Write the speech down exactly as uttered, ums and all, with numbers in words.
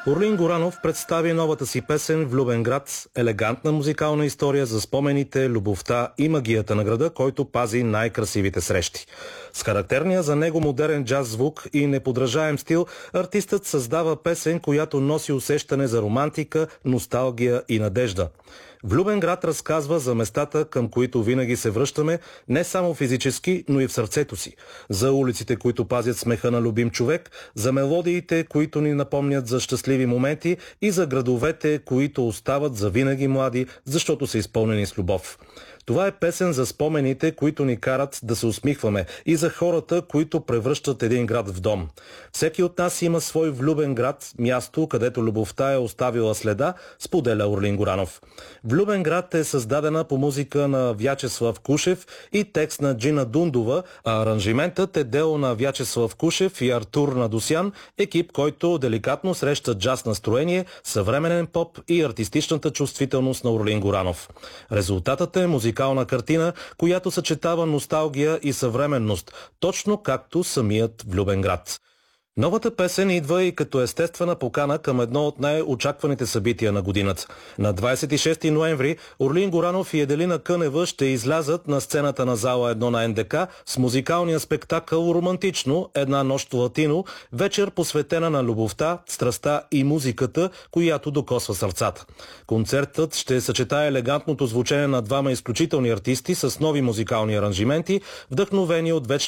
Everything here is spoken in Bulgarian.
Орлин Горанов представи новата си песен "Влюбен град", елегантна музикална история за спомените, любовта и магията на града, който пази най-красивите срещи. С характерния за него модерен джаз звук и неподражаем стил, артистът създава песен, която носи усещане за романтика, носталгия и надежда. "Влюбен град" разказва за местата, към които винаги се връщаме, не само физически, но и в сърцето си. За улиците, които пазят смеха на любим човек, за мелодиите, които ни напомнят за щастливи моменти и за градовете, които остават за винаги млади, защото са изпълнени с любов. Това е песен за спомените, които ни карат да се усмихваме, и за хората, които превръщат един град в дом. Всеки от нас има свой влюбен град, място, където любовта е оставила следа, споделя Орлин Горанов. "Влюбен град" е създадена по музика на Вячеслав Кушев и текст на Джина Дундова, а аранжиментът е дело на Вячеслав Кушев и Артур Надосян, екип, който деликатно среща джаз настроение, съвременен поп и артистичната чувствителност на Орлин Горанов. Резултатът е музикална картина, която съчетава носталгия и съвременност, точно както самият "Влюбен град". Новата песен идва и като естествена покана към едно от най-очакваните събития на годината. На двадесет и шести ноември Орлин Горанов и Еделина Кънева ще излязат на сцената на зала едно на Ен Де Ка с музикалния спектакъл "Романтично. Една нощ в Латино", вечер посветена на любовта, страстта и музиката, която докосва сърцата. Концертът ще съчетае елегантното звучение на двама изключителни артисти с нови музикални аранжименти, вдъхновени от вече